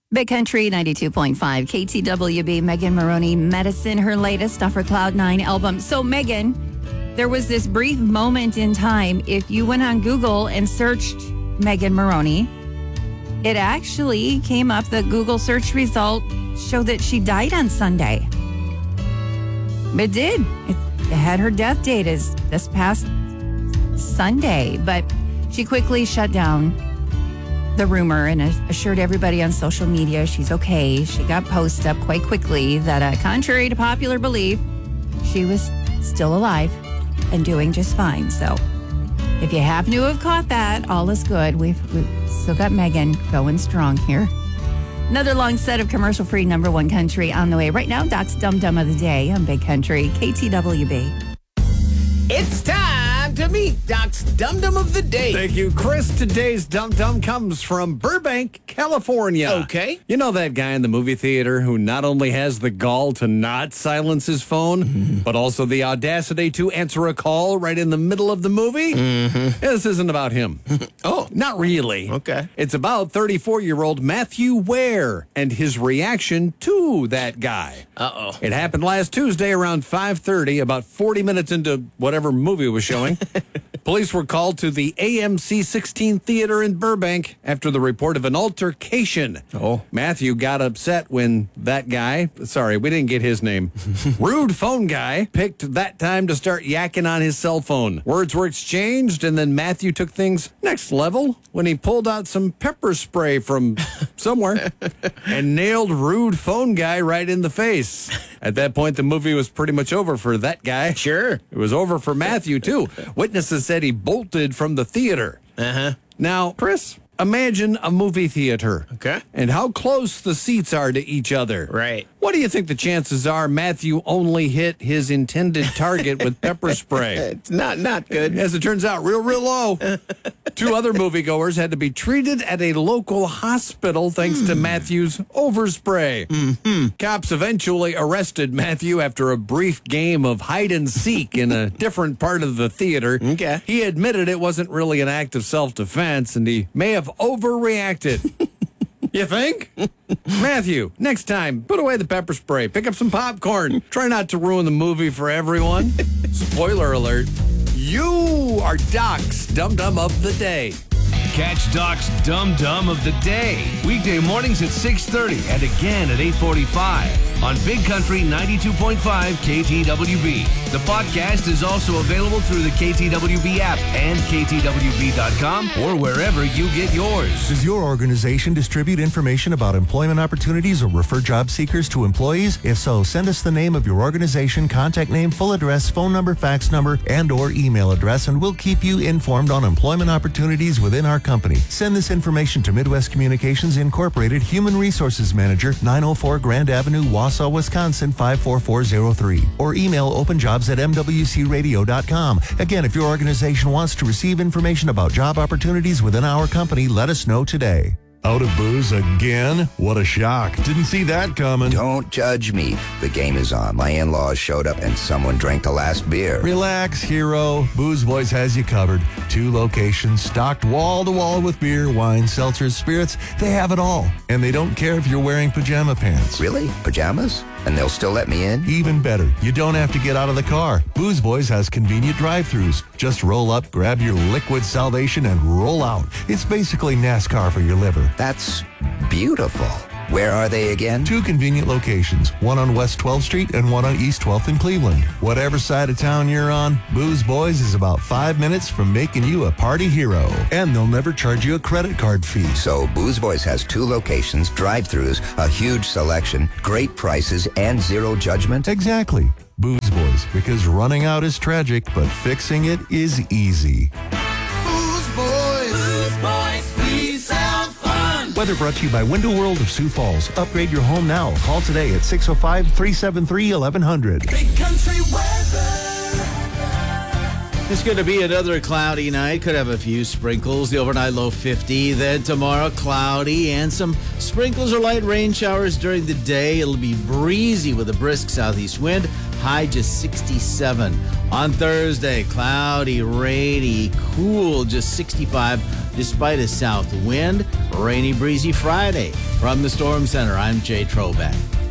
Big Country 92.5 KTWB. Megan Maroney, Medicine, her latest off her Cloud 9 album. So, Megan, there was this brief moment in time. If you went on Google and searched Megan Maroney, it actually came up. The Google search result showed that she died on Sunday. It did. It had her death date as this past Sunday, but she quickly shut down the rumor and assured everybody on social media she's okay. She got posted up quite quickly that, contrary to popular belief, she was still alive and doing just fine. So if you happen to have caught that, all is good. We've still got Megan going strong here. Another long set of commercial-free number one country on the way. Right now, Doc's Dum Dum of the Day on Big Country, KTWB. It's time to meet Doc's Dum Dum of the Day. Thank you, Chris. Today's Dum Dum comes from Burbank, California. Okay. You know that guy in the movie theater who not only has the gall to not silence his phone, but also the audacity to answer a call right in the middle of the movie? This isn't about him. Oh. Not really. Okay. It's about 34-year-old Matthew Ware and his reaction to that guy. Uh-oh. It happened last Tuesday around 5:30, about 40 minutes into whatever movie was showing. Police were called to the AMC 16 Theater in Burbank after the report of an altercation. Oh. Matthew got upset when that guy, sorry, we didn't get his name, rude phone guy, picked that time to start yakking on his cell phone. Words were exchanged, and then Matthew took things next level when he pulled out some pepper spray from somewhere and nailed rude phone guy right in the face. At that point, the movie was pretty much over for that guy. Sure. It was over for Matthew, too. Witnesses said he bolted from the theater. Uh-huh. Now, Chris, imagine a movie theater. Okay. And how close the seats are to each other. Right. What do you think the chances are Matthew only hit his intended target with pepper spray? It's not good. As it turns out, real low. Two other moviegoers had to be treated at a local hospital thanks to Matthew's overspray. Cops eventually arrested Matthew after a brief game of hide and seek in a different part of the theater. Okay. He admitted it wasn't really an act of self-defense and he may have overreacted. You think? Matthew, next time, put away the pepper spray. Pick up some popcorn. Try not to ruin the movie for everyone. Spoiler alert. You are Doc's Dum Dum of the Day. Catch Doc's Dum Dum of the Day. Weekday mornings at 6:30 and again at 8:45 on Big Country 92.5 KTWB. The podcast is also available through the KTWB app and KTWB.com or wherever you get yours. Does your organization distribute information about employment opportunities or refer job seekers to employees? If so, send us the name of your organization, contact name, full address, phone number, fax number, and or email address, and we'll keep you informed on employment opportunities within our company. Send this information to Midwest Communications Incorporated, Human Resources Manager, 904 Grand Avenue, Wausau, Wisconsin, 54403. Or email openjobs@mwcradio.com. Again, if your organization wants to receive information about job opportunities within our company, let us know today. Out of booze again? What a shock. Didn't see that coming. Don't judge me. The game is on. My in-laws showed up and someone drank the last beer. Relax, hero. Booze Boys has you covered. 2 locations, stocked wall to wall with beer, wine, seltzers, spirits. They have it all. And they don't care if you're wearing pajama pants. Really? Pajamas? And they'll still let me in? Even better, you don't have to get out of the car. Booze Boys has convenient drive-thrus. Just roll up, grab your liquid salvation, and roll out. It's basically NASCAR for your liver. That's beautiful. Where are they again? 2 convenient locations, one on West 12th Street and one on East 12th in Cleveland. Whatever side of town you're on, Booze Boys is about 5 minutes from making you a party hero. And they'll never charge you a credit card fee. So Booze Boys has 2 locations, drive-thrus, a huge selection, great prices, and zero judgment? Exactly. Booze Boys, because running out is tragic, but fixing it is easy. Booze Boys. Booze Boys, we sound fun. Weather brought to you by Window World of Sioux Falls. Upgrade your home now. Call today at 605-373-1100. Big Country weather. It's going to be another cloudy night. Could have a few sprinkles. The overnight low 50. Then tomorrow, cloudy and some sprinkles or light rain showers during the day. It'll be breezy with a brisk southeast wind. High just 67. On Thursday, cloudy, rainy, cool, just 65 despite a south wind. Rainy, breezy Friday. From the Storm Center, I'm Jay Trobeck.